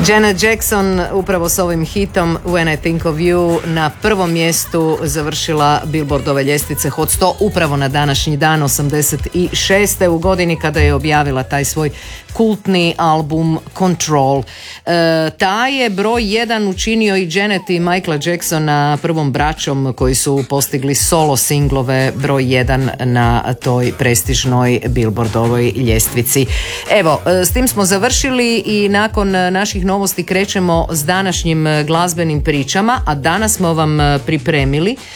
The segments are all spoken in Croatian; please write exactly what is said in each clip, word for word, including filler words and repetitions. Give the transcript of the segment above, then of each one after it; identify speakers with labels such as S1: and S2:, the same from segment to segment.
S1: Janet Jackson upravo s ovim hitom When I Think of You na prvom mjestu završila Billboardove ljestvice Hot sto upravo na današnji dan osamdeset šeste u godini kada je objavila taj svoj kultni album Control. E, taj je broj jedan učinio i Janet i Michaela Jacksona prvom braćom koji su postigli solo singlove broj jedan na toj prestižnoj Billboardovoj ljestvici. Evo, s tim smo završili i nakon naših novosti krećemo s današnjim glazbenim pričama, a danas smo vam pripremili e,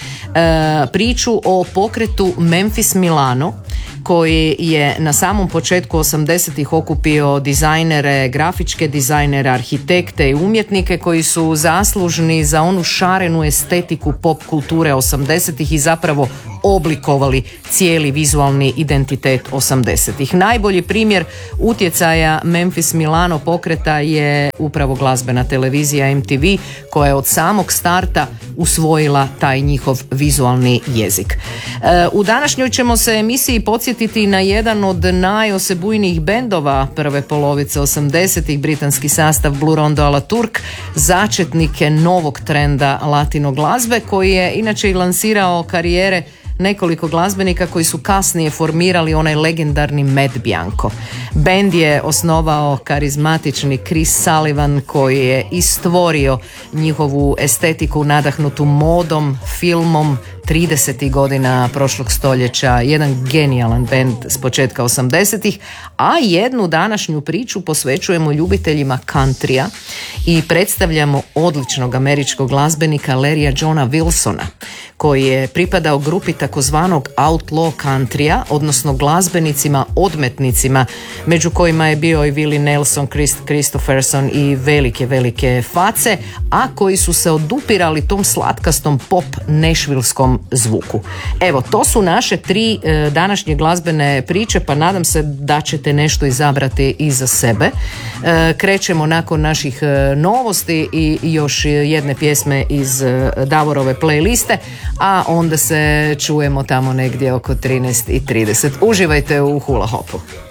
S1: priču o pokretu Memphis Milano koji je na samom početku osamdesetih okupio dizajnere, grafičke dizajnere, arhitekte i umjetnike koji su zaslužni za onu šarenu estetiku pop kulture osamdesetih i zapravo oblikovali cijeli vizualni identitet osamdesetih. Najbolji primjer utjecaja Memphis Milano pokreta je upravo glazbena televizija M T V koja je od samog starta usvojila taj njihov vizualni jezik. E, u današnjoj ćemo se emisiji podsjetiti na jedan od najosebujnijih bendova prve polovice osamdesetih, britanski sastav Blue Rondo a la Turk, začetnike novog trenda latino glazbe koji je inače i lansirao karijere nekoliko glazbenika koji su kasnije formirali onaj legendarni Mad Bianco. Bend je osnovao karizmatični Chris Sullivan koji je i stvorio njihovu estetiku nadahnutu modom, filmom tridesetih godina prošlog stoljeća, jedan genijalan bend s početka osamdesetih, a jednu današnju priču posvećujemo ljubiteljima countrya i predstavljamo odličnog američkog glazbenika Larrya Johna Wilsona koji je pripadao grupi takozvanog outlaw countrya, odnosno glazbenicima odmetnicima, među kojima je bio i Willie Nelson, Chris Christopherson i velike, velike face, a koji su se odupirali tom slatkastom pop nešvilskom zvuku. Evo, to su naše tri e, današnje glazbene priče, pa nadam se da ćete nešto izabrati i za sebe. E, krećemo nakon naših e, novosti i još jedne pjesme iz e, Davorove playliste, a onda se čujemo tamo negdje oko trinaest i trideset. Uživajte u Hula Hopu.